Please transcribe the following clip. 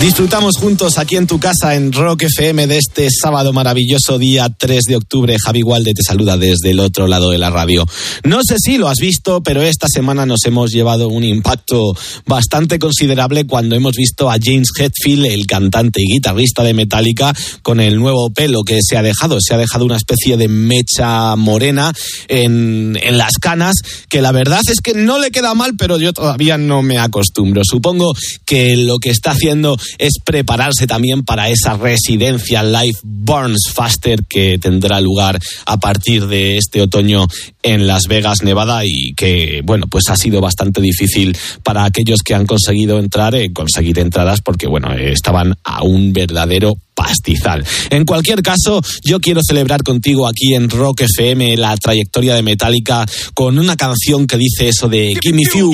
Disfrutamos juntos aquí en tu casa en Rock FM de este sábado maravilloso día 3 de octubre. Javi Walde te saluda desde el otro lado de la radio. No sé si lo has visto, pero esta semana nos hemos llevado un impacto bastante considerable cuando hemos visto a James Hetfield, el cantante y guitarrista de Metallica, con el nuevo pelo que se ha dejado. Se ha dejado una especie de mecha morena en las canas, que la verdad es que no le queda mal, pero yo todavía no me acostumbro. Supongo que lo que está haciendo es prepararse también para esa residencia Live Burns Faster que tendrá lugar a partir de este otoño en Las Vegas, Nevada, y que, bueno, pues ha sido bastante difícil para aquellos que han conseguido conseguir entradas porque, bueno, estaban a un verdadero pastizal. En cualquier caso, yo quiero celebrar contigo aquí en Rock FM la trayectoria de Metallica con una canción que dice eso de Give Me Fuel.